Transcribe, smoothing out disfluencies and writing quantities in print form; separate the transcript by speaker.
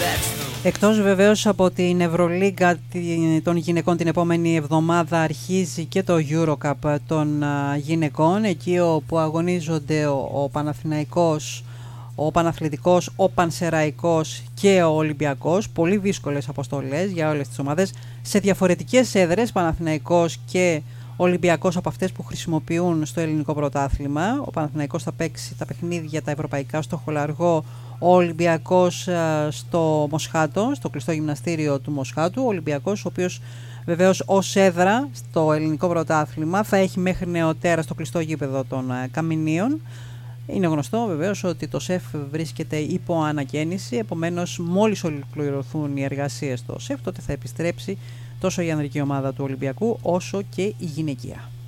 Speaker 1: Εκτός βεβαίως από την Ευρωλίγκα των γυναικών, την επόμενη εβδομάδα αρχίζει και το EuroCup των γυναικών, εκεί όπου αγωνίζονται ο Παναθηναϊκός, ο Παναθλητικός, ο Πανσεραϊκός και ο Ολυμπιακός. Πολύ δύσκολες αποστολές για όλες τις ομάδες, σε διαφορετικές έδρες, Παναθηναϊκός και Ολυμπιακός από αυτές που χρησιμοποιούν στο ελληνικό πρωτάθλημα. Ο Παναθηναϊκός θα παίξει τα παιχνίδια τα ευρωπαϊκά στο Χολαργό, ο Ολυμπιακός στο Μοσχάτο, στο κλειστό γυμναστήριο του Μοσχάτου. Ο Ολυμπιακός, ο οποίος βεβαίως ως έδρα στο ελληνικό πρωτάθλημα θα έχει μέχρι νεοτέρα στο κλειστό γήπεδο των Καμινίων. Είναι γνωστό βεβαίως ότι το ΣΕΦ βρίσκεται υπό ανακαίνιση, επομένως μόλις ολοκληρωθούν οι εργασίες στο ΣΕΦ, τότε θα επιστρέψει τόσο η ανδρική ομάδα του Ολυμπιακού όσο και η γυναικεία.